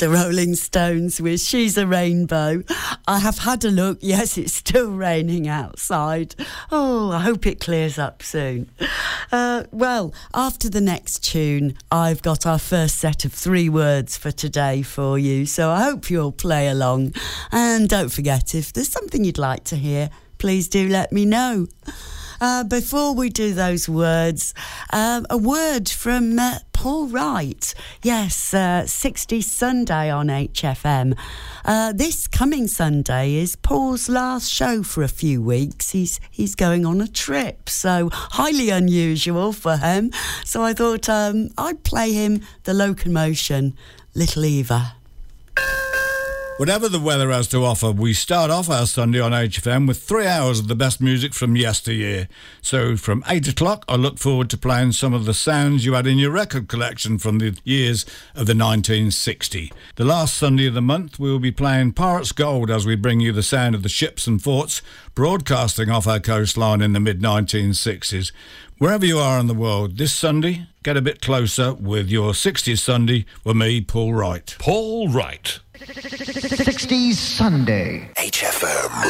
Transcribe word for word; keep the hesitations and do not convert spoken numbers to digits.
the Rolling Stones with She's a Rainbow. I have had a look. Yes, it's still raining outside. Oh, I hope it clears up soon. Uh, well, after the next tune, I've got our first set of three words for today for you, so I hope you'll play along. And don't forget, if there's something you'd like to hear, please do let me know. Uh, before we do those words, um, a word from uh, Paul Wright. Yes, uh, sixties Sunday on H F M. Uh, this coming Sunday is Paul's last show for a few weeks. He's he's going on a trip, so highly unusual for him. So I thought um, I'd play him The Locomotion, Little Eva. Whatever the weather has to offer, we start off our Sunday on H F M with three hours of the best music from yesteryear. So from eight o'clock, I look forward to playing some of the sounds you had in your record collection from the years of the nineteen sixty. The last Sunday of the month, we will be playing Pirates Gold as we bring you the sound of the ships and forts broadcasting off our coastline in the mid nineteen sixties. Wherever you are in the world, this Sunday, get a bit closer with your sixties Sunday with me, Paul Wright. Paul Wright. sixties Sunday. H F M.